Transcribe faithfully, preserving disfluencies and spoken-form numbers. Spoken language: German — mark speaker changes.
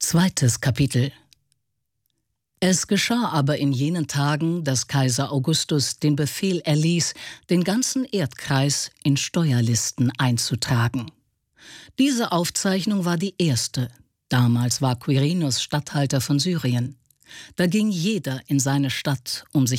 Speaker 1: Zweites Kapitel. Es geschah aber in jenen Tagen, dass Kaiser Augustus den Befehl erließ, den ganzen Erdkreis in Steuerlisten einzutragen. Diese Aufzeichnung war die erste. Damals war Quirinius Statthalter von Syrien. Da ging jeder in seine Stadt, um sich